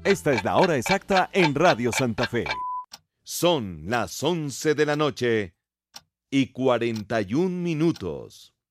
Esta es la hora exacta en Radio Santa Fe. Son las 11 de la noche y 41 minutos.